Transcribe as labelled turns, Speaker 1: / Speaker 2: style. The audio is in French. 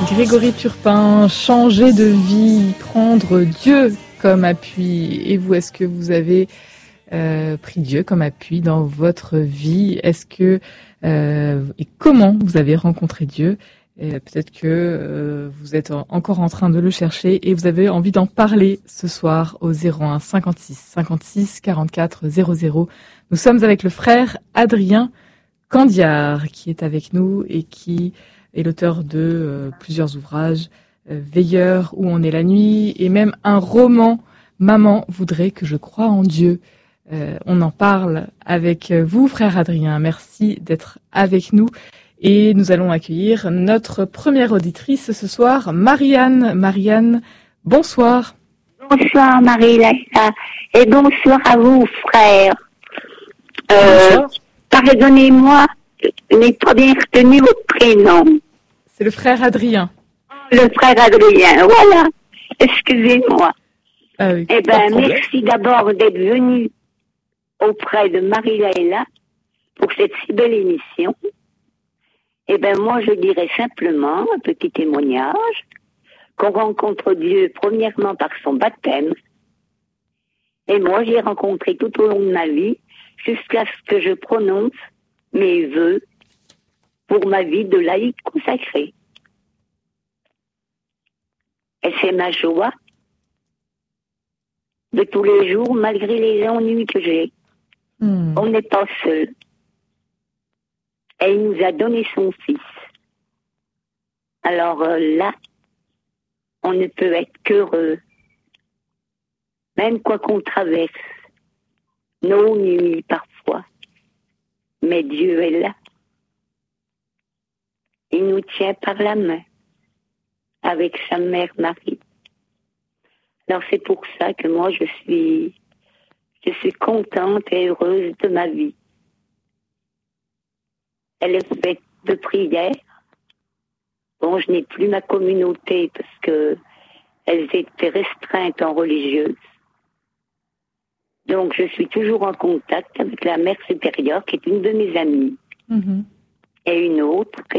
Speaker 1: Grégory Turpin, changer de vie, prendre Dieu comme appui. Et vous, est-ce que vous avez pris Dieu comme appui dans votre vie? Est-ce que et comment vous avez rencontré Dieu? Peut-être que vous êtes encore en train de le chercher et vous avez envie d'en parler ce soir au 01 56 56 44 00. Nous sommes avec le frère Adrien Candiard qui est avec nous et qui est l'auteur de plusieurs ouvrages, Veilleur, Où on est la nuit, et même un roman, Maman voudrait que je croie en Dieu. On en parle avec vous, frère Adrien. Merci d'être avec nous. Et nous allons accueillir notre première auditrice ce soir, Marianne. Marianne, bonsoir.
Speaker 2: Bonsoir Marie-Laïla et bonsoir à vous frères. Pardonnez-moi, je n'ai pas bien retenu votre prénom.
Speaker 1: C'est le frère Adrien.
Speaker 2: Le frère Adrien, voilà. Excusez-moi.
Speaker 1: Ah oui,
Speaker 2: merci d'abord d'être venu auprès de Marie-Laïla pour cette si belle émission. Moi je dirais simplement un petit témoignage qu'on rencontre Dieu premièrement par son baptême. Et moi j'ai rencontré tout au long de ma vie jusqu'à ce que je prononce mes vœux pour ma vie de laïque consacrée. Et c'est ma joie de tous les jours, malgré les ennuis que j'ai. On n'est pas seul. Et il nous a donné son fils. Alors là, on ne peut être qu'heureux. Même quoi qu'on traverse, nos nuits parfois. Mais Dieu est là. Il nous tient par la main, avec sa mère Marie. Alors c'est pour ça que moi je suis contente et heureuse de ma vie. Elle est faite de prières. Bon, je n'ai plus ma communauté parce que elles étaient restreintes en religieuse. Donc je suis toujours en contact avec la mère supérieure qui est une de mes amies. Et une autre que